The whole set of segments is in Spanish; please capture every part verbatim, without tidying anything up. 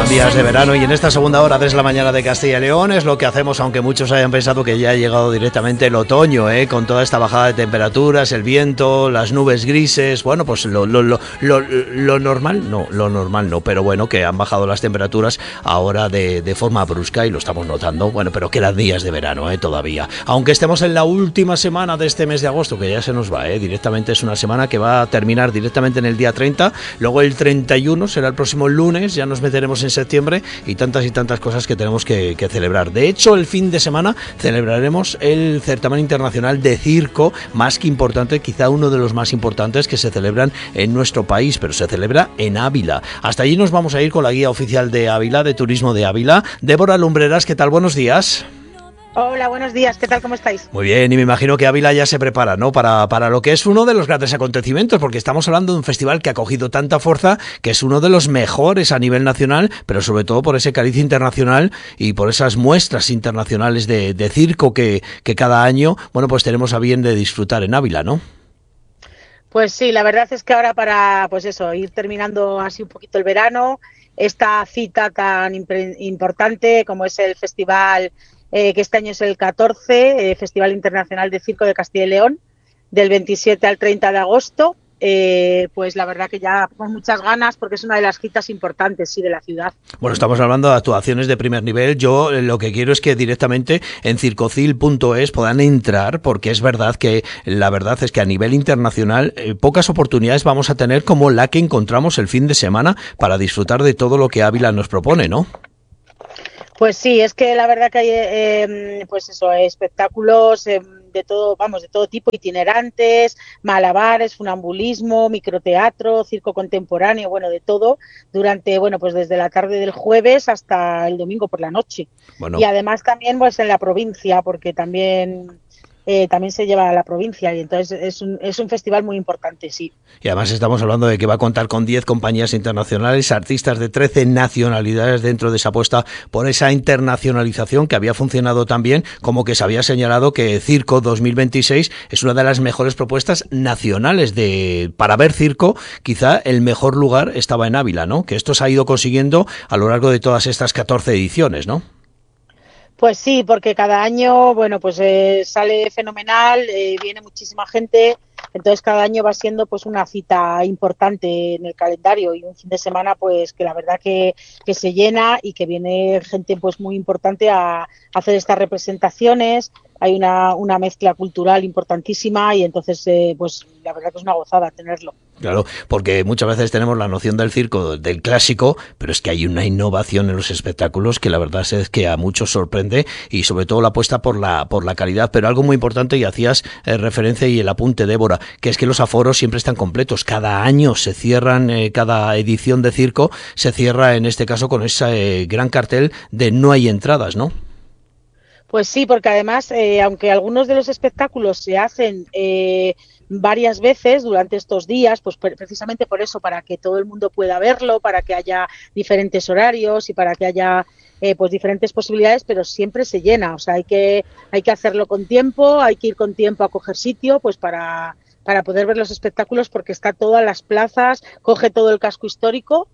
Quedan días de verano y en esta segunda hora desde la mañana de Castilla y León es lo que hacemos, aunque muchos hayan pensado que ya ha llegado directamente el otoño, ¿eh? Con toda esta bajada de temperaturas, el viento, las nubes grises. Bueno, pues lo, lo, lo, lo, lo normal, no, lo normal no, pero bueno, que han bajado las temperaturas ahora de, de forma brusca y lo estamos notando. Bueno, pero quedan días de verano, ¿eh? Todavía. Aunque estemos en la última semana de este mes de agosto, que ya se nos va, ¿eh? Directamente es una semana que va a terminar directamente en el día treinta, luego el treinta y uno será el próximo lunes, ya nos meteremos en septiembre y tantas y tantas cosas que tenemos que, que celebrar. De hecho, el fin de semana celebraremos el certamen internacional de circo, más que importante, quizá uno de los más importantes que se celebran en nuestro país, pero se celebra en Ávila. Hasta allí nos vamos a ir con la guía oficial de Ávila, de Turismo de Ávila, Débora Lumbreras. ¿Qué tal? Buenos días. Hola, buenos días, ¿qué tal? ¿Cómo estáis? Muy bien, y me imagino que Ávila ya se prepara, ¿no? Para, para lo que es uno de los grandes acontecimientos, porque estamos hablando de un festival que ha cogido tanta fuerza, que es uno de los mejores a nivel nacional, pero sobre todo por ese cariz internacional y por esas muestras internacionales de, de circo que, que cada año, bueno, pues tenemos a bien de disfrutar en Ávila, ¿no? Pues sí, la verdad es que ahora para, pues eso, ir terminando así un poquito el verano, esta cita tan impre- importante como es el festival, eh, que este año es el catorce, eh, Festival Internacional de Circo de Castilla y León, del veintisiete al treinta de agosto, eh, pues la verdad que ya con muchas ganas porque es una de las citas importantes, sí, de la ciudad. Bueno, estamos hablando de actuaciones de primer nivel. Yo eh, lo que quiero es que directamente en circocil punto es puedan entrar, porque es verdad que la verdad es que a nivel internacional eh, pocas oportunidades vamos a tener como la que encontramos el fin de semana para disfrutar de todo lo que Ávila nos propone, ¿no? Pues sí, es que la verdad que hay, eh, pues eso, espectáculos eh, de todo, vamos, de todo tipo, itinerantes, malabares, funambulismo, microteatro, circo contemporáneo, bueno, de todo, durante, bueno, pues desde la tarde del jueves hasta el domingo por la noche. Bueno. Y además también, pues en la provincia, porque también... Eh, también se lleva a la provincia y entonces es un, es un festival muy importante, sí. Y además estamos hablando de que va a contar con diez compañías internacionales, artistas de trece nacionalidades dentro de esa apuesta por esa internacionalización que había funcionado tan bien, como que se había señalado que Circo dos mil veintiséis es una de las mejores propuestas nacionales de para ver circo. Quizá el mejor lugar estaba en Ávila, ¿no? Que esto se ha ido consiguiendo a lo largo de todas estas catorce ediciones, ¿no? Pues sí, porque cada año, bueno, pues eh, sale fenomenal, eh, viene muchísima gente, entonces cada año va siendo pues una cita importante en el calendario y un fin de semana pues que la verdad que, que se llena y que viene gente pues muy importante a, a hacer estas representaciones. Hay una, una mezcla cultural importantísima y entonces eh, pues la verdad que es una gozada tenerlo. Claro, porque muchas veces tenemos la noción del circo, del clásico, pero es que hay una innovación en los espectáculos que la verdad es que a muchos sorprende y sobre todo la apuesta por la por la calidad. Pero algo muy importante, y hacías eh, referencia y el apunte, Débora, que es que los aforos siempre están completos. Cada año se cierran, eh, cada edición de circo se cierra en este caso con ese eh, gran cartel de no hay entradas, ¿no? Pues sí, porque además, eh, aunque algunos de los espectáculos se hacen eh, varias veces durante estos días, pues precisamente por eso, para que todo el mundo pueda verlo, para que haya diferentes horarios y para que haya eh, pues diferentes posibilidades, pero siempre se llena. O sea, hay que hay que hacerlo con tiempo, hay que ir con tiempo a coger sitio, pues para para poder ver los espectáculos, porque está todas las plazas, coge todo el casco histórico.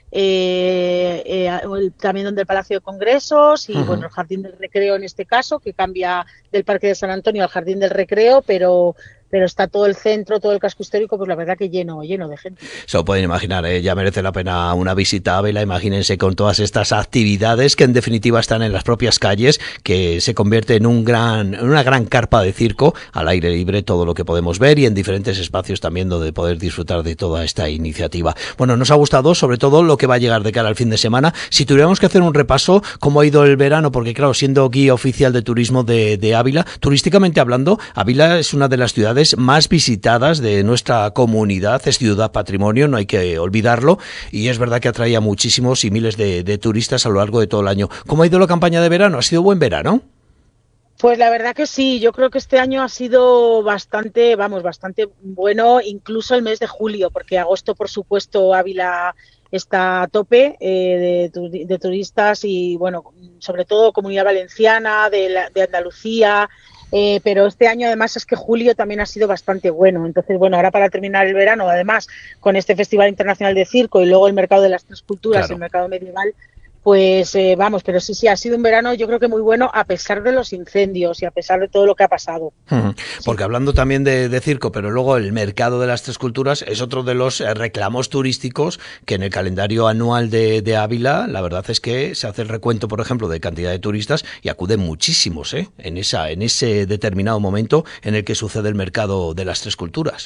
Eh, eh, también donde el Palacio de Congresos y uh-huh. bueno, el Jardín del Recreo en este caso, que cambia del Parque de San Antonio al Jardín del Recreo, pero pero está todo el centro, todo el casco histórico, pues la verdad que lleno, lleno de gente. Se lo pueden imaginar, ¿eh? Ya merece la pena una visita a Ávila, imagínense con todas estas actividades que en definitiva están en las propias calles, que se convierte en un gran, en una gran carpa de circo, al aire libre, todo lo que podemos ver y en diferentes espacios también donde poder disfrutar de toda esta iniciativa. Bueno, nos ha gustado sobre todo lo que va a llegar de cara al fin de semana. Si tuviéramos que hacer un repaso, cómo ha ido el verano, porque claro, siendo guía oficial de turismo de, de Ávila, turísticamente hablando, Ávila es una de las ciudades más visitadas de nuestra comunidad, es ciudad patrimonio, no hay que olvidarlo, y es verdad que atrae a muchísimos y miles de, de turistas a lo largo de todo el año. ¿Cómo ha ido la campaña de verano? ¿Ha sido buen verano? Pues la verdad que sí, yo creo que este año ha sido bastante, vamos, bastante bueno, incluso el mes de julio, porque agosto, por supuesto, Ávila está a tope eh, de, de turistas y, bueno, sobre todo Comunidad Valenciana, de, la, de Andalucía. Eh, pero este año además es que julio también ha sido bastante bueno, entonces bueno, ahora para terminar el verano, además con este Festival Internacional de Circo y luego el Mercado de las Tres Culturas, claro. El Mercado Medieval, Pues eh, vamos, pero sí, sí, ha sido un verano yo creo que muy bueno a pesar de los incendios y a pesar de todo lo que ha pasado. Uh-huh. Porque sí. Hablando también de, de circo, pero luego el mercado de las Tres Culturas es otro de los reclamos turísticos que en el calendario anual de, de Ávila, la verdad es que se hace el recuento, por ejemplo, de cantidad de turistas y acuden muchísimos ¿eh? en, esa, en ese determinado momento en el que sucede el mercado de las Tres Culturas.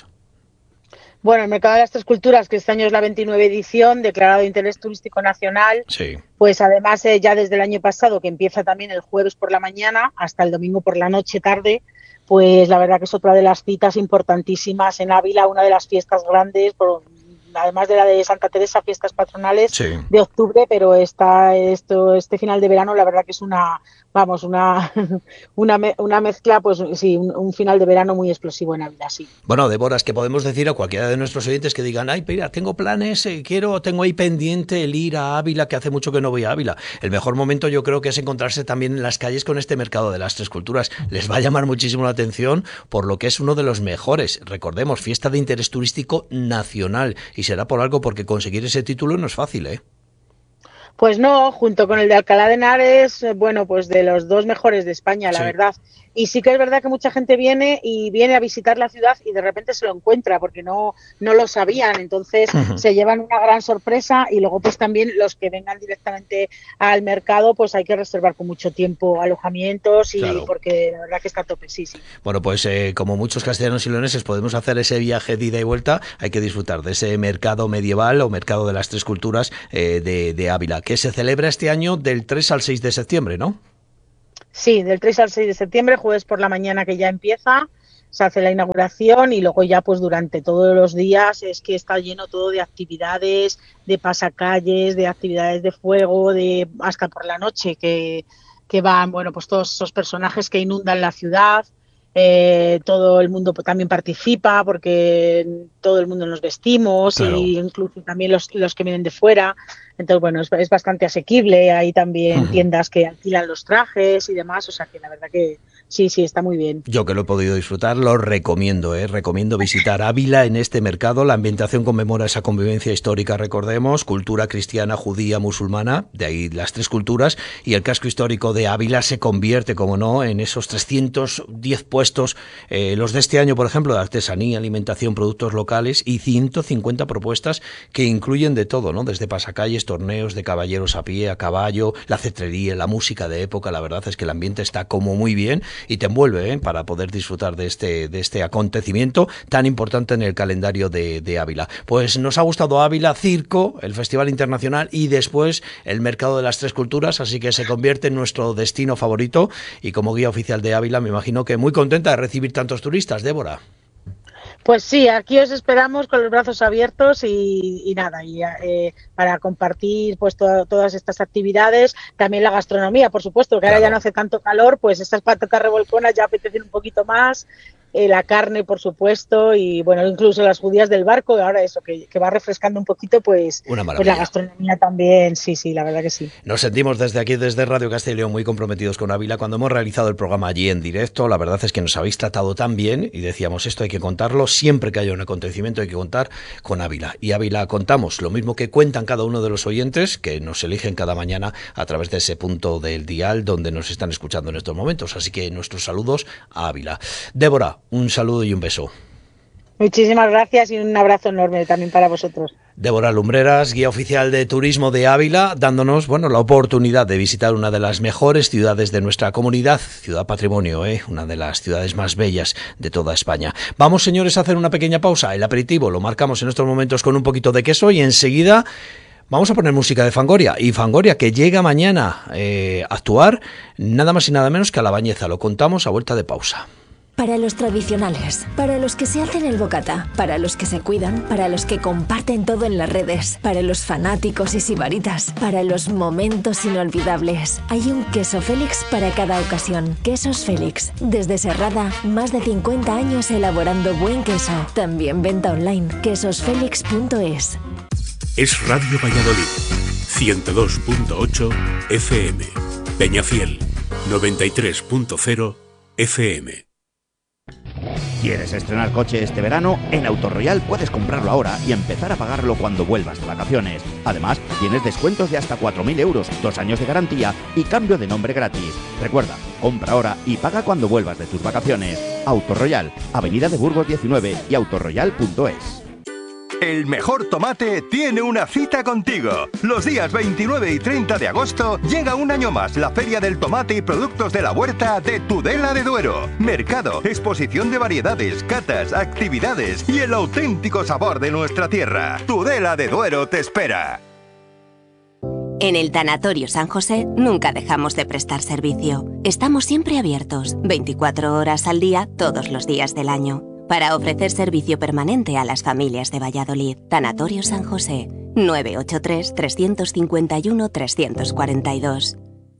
Bueno, el Mercado de las Tres Culturas, que este año es la veintinueva edición, declarado de interés turístico nacional, sí. Pues además eh, ya desde el año pasado, que empieza también el jueves por la mañana hasta el domingo por la noche tarde, pues la verdad que es otra de las citas importantísimas en Ávila, una de las fiestas grandes, por, además de la de Santa Teresa, fiestas patronales sí. de octubre, pero esta, esto, este final de verano la verdad que es una, vamos, una, una, una mezcla, pues sí, un, un final de verano muy explosivo en Ávila, sí. Bueno, Débora, es que podemos decir a cualquiera de nuestros oyentes que digan, ay, mira, tengo planes, eh, quiero, tengo ahí pendiente el ir a Ávila, que hace mucho que no voy a Ávila. El mejor momento yo creo que es encontrarse también en las calles con este mercado de las Tres Culturas. Les va a llamar muchísimo la atención por lo que es uno de los mejores. Recordemos, fiesta de interés turístico nacional, y será por algo, porque conseguir ese título no es fácil, ¿eh? Pues no, junto con el de Alcalá de Henares, bueno, pues de los dos mejores de España, la sí. verdad. Y sí que es verdad que mucha gente viene y viene a visitar la ciudad y de repente se lo encuentra porque no, no lo sabían. Entonces uh-huh. se llevan una gran sorpresa y luego pues también los que vengan directamente al mercado, pues hay que reservar con mucho tiempo alojamientos y claro. porque la verdad que está a tope, sí, sí. Bueno, pues eh, como muchos castellanos y leoneses podemos hacer ese viaje de ida y vuelta, hay que disfrutar de ese mercado medieval o mercado de las Tres Culturas eh, de, de Ávila, que se celebra este año del tres al seis de septiembre, ¿no? Sí, del tres al seis de septiembre, jueves por la mañana que ya empieza, se hace la inauguración y luego ya pues durante todos los días es que está lleno todo de actividades, de pasacalles, de actividades de fuego, de hasta por la noche que, que van, bueno, pues todos esos personajes que inundan la ciudad. Eh, todo el mundo también participa porque todo el mundo nos vestimos claro. y incluso también los, los que vienen de fuera. Entonces, bueno, es, es bastante asequible. Hay también uh-huh. tiendas que alquilan los trajes y demás. O sea que la verdad que sí, sí, está muy bien. Yo que lo he podido disfrutar, lo recomiendo, ¿eh? Recomiendo visitar Ávila en este mercado. La ambientación conmemora esa convivencia histórica, recordemos, cultura cristiana, judía, musulmana, de ahí las tres culturas, y el casco histórico de Ávila se convierte, como no, en esos trescientos diez puestos, eh, los de este año, por ejemplo, de artesanía, alimentación, productos locales y ciento cincuenta propuestas que incluyen de todo, ¿no? Desde pasacalles, torneos de caballeros a pie, a caballo, la cetrería, la música de época. La verdad es que el ambiente está como muy bien y te envuelve ¿eh? para poder disfrutar de este, de este acontecimiento tan importante en el calendario de, de Ávila. Pues nos ha gustado Ávila, Circo, el Festival Internacional y después el Mercado de las Tres Culturas, así que se convierte en nuestro destino favorito y como guía oficial de Ávila me imagino que muy contenta de recibir tantos turistas, Débora. Pues sí, aquí os esperamos con los brazos abiertos y, y nada, y, eh, para compartir pues to- todas estas actividades, también la gastronomía, por supuesto, que claro. ahora ya no hace tanto calor, pues estas patatas revolconas ya apetecen un poquito más, eh, la carne, por supuesto, y bueno, incluso las judías del barco, ahora eso, que, que va refrescando un poquito, pues, pues la gastronomía también, sí, sí, la verdad que sí. Nos sentimos desde aquí, desde Radio Castilla y León, muy comprometidos con Ávila. Cuando hemos realizado el programa allí en directo, la verdad es que nos habéis tratado tan bien y decíamos, esto hay que contarlo, siempre que haya un acontecimiento hay que contar con Ávila. Y Ávila contamos, lo mismo que cuentan cada uno de los oyentes, que nos eligen cada mañana a través de ese punto del dial donde nos están escuchando en estos momentos. Así que nuestros saludos a Ávila. Débora, un saludo y un beso. Muchísimas gracias y un abrazo enorme también para vosotros. Débora Lumbreras, guía oficial de turismo de Ávila, dándonos bueno, la oportunidad de visitar una de las mejores ciudades de nuestra comunidad, Ciudad Patrimonio, ¿eh? Una de las ciudades más bellas de toda España. Vamos, señores, a hacer una pequeña pausa. El aperitivo lo marcamos en estos momentos con un poquito de queso y enseguida vamos a poner música de Fangoria. Y Fangoria, que llega mañana eh, a actuar nada más y nada menos que a La Bañeza. Lo contamos a vuelta de pausa. Para los tradicionales, para los que se hacen el bocata, para los que se cuidan, para los que comparten todo en las redes, para los fanáticos y sibaritas, para los momentos inolvidables. Hay un queso Félix para cada ocasión. Quesos Félix. Desde Serrada, más de cincuenta años elaborando buen queso. También venta online, quesos félix punto es. Es Radio Valladolid, ciento dos punto ocho F M. Peñafiel, noventa y tres punto cero F M. ¿Quieres estrenar coche este verano? En Autorroyal puedes comprarlo ahora y empezar a pagarlo cuando vuelvas de vacaciones. Además, tienes descuentos de hasta cuatro mil euros, dos años de garantía y cambio de nombre gratis. Recuerda, compra ahora y paga cuando vuelvas de tus vacaciones. Autorroyal, Avenida de Burgos diecinueve y autorroyal punto es. El mejor tomate tiene una cita contigo. Los días veintinueve y treinta de agosto llega un año más la Feria del Tomate y Productos de la Huerta de Tudela de Duero. Mercado, exposición de variedades, catas, actividades y el auténtico sabor de nuestra tierra. Tudela de Duero te espera. En el Tanatorio San José nunca dejamos de prestar servicio. Estamos siempre abiertos, veinticuatro horas al día, todos los días del año, para ofrecer servicio permanente a las familias de Valladolid. Tanatorio San José, nueve ocho tres, tres cinco uno, tres cuatro dos.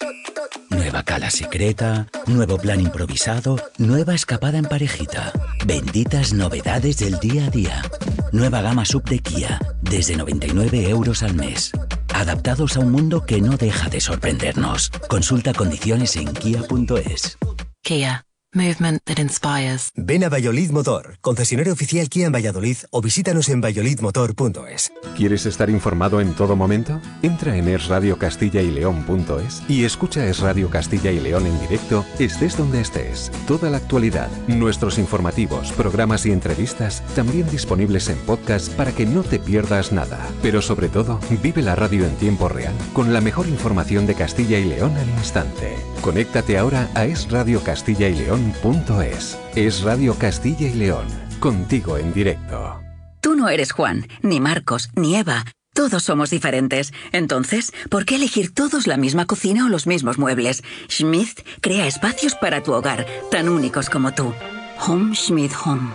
Nueva cala secreta, nuevo plan improvisado, nueva escapada en parejita. Benditas novedades del día a día. Nueva gama sub de Kia, desde noventa y nueve euros al mes. Adaptados a un mundo que no deja de sorprendernos. Consulta condiciones en kia punto es. Kia. Movement that inspires. Ven a Valladolid Motor, concesionario oficial Kia en Valladolid, o visítanos en valladolid motor punto es. ¿Quieres estar informado en todo momento? Entra en es radio castilla y león punto es y escucha Es Radio Castilla y León en directo, estés donde estés. Toda la actualidad, nuestros informativos, programas y entrevistas, también disponibles en podcast para que no te pierdas nada. Pero sobre todo, vive la radio en tiempo real, con la mejor información de Castilla y León al instante. Conéctate ahora a es radio castilla y león punto es. Es Radio Castilla y León, contigo en directo. Tú no eres Juan, ni Marcos, ni Eva. Todos somos diferentes. Entonces, ¿por qué elegir todos la misma cocina o los mismos muebles? Schmidt crea espacios para tu hogar, tan únicos como tú. Home Schmidt Home.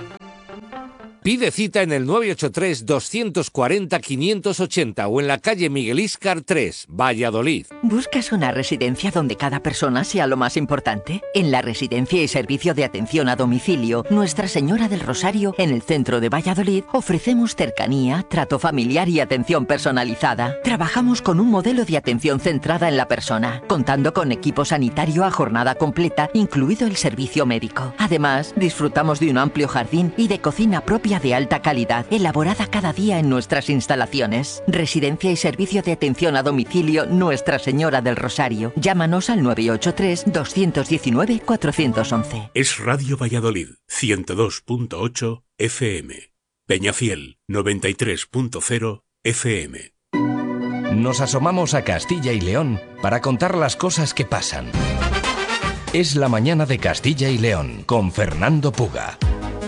Pide cita en el nueve ocho tres, dos cuatro cero, cinco ochenta o en la calle Miguel Íscar tres, Valladolid. ¿Buscas una residencia donde cada persona sea lo más importante? En la Residencia y Servicio de Atención a Domicilio Nuestra Señora del Rosario, en el centro de Valladolid, ofrecemos cercanía, trato familiar y atención personalizada. Trabajamos con un modelo de atención centrada en la persona, contando con equipo sanitario a jornada completa, incluido el servicio médico. Además, disfrutamos de un amplio jardín y de cocina propia de alta calidad, elaborada cada día en nuestras instalaciones. Residencia y Servicio de Atención a Domicilio Nuestra Señora del Rosario. Llámanos al nueve ocho tres, dos uno nueve, cuatro uno uno. Es Radio Valladolid, ciento dos punto ocho F M. Peñafiel, noventa y tres punto cero F M. Nos asomamos a Castilla y León para contar las cosas que pasan. Es la mañana de Castilla y León con Fernando Puga.